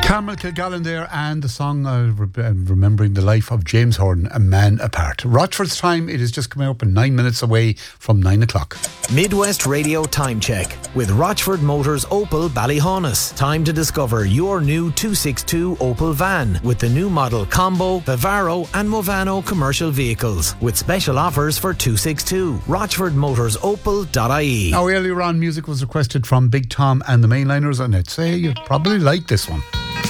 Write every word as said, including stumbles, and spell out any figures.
Carmel Kilgallen there, and the song uh, re- remembering the life of James Horton, A Man Apart. Rochford's time, it is just coming up in nine minutes away from nine o'clock. Midwest Radio Time Check with Rochford Motors Opel Ballyhaunis. Time to discover your new two sixty-two Opel van with the new model Combo, Vivaro and Movano commercial vehicles with special offers for two sixty-two. Rochford Motors Opel dot I E. Now, earlier on, music was requested from Big Tom and the Mainliners, and I'd say you'd probably like this one.